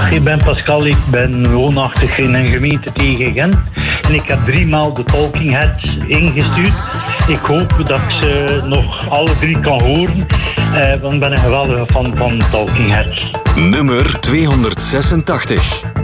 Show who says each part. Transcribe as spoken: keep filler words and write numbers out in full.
Speaker 1: Dag, ik ben Pascal, ik ben woonachtig in een gemeente tegen Gent. En ik heb drie maal de Talking Heads ingestuurd. Ik hoop dat ik ze nog alle drie kan horen, eh, want ik ben een geweldige fan van Talking Heads.
Speaker 2: Nummer tweehonderdzesentachtig.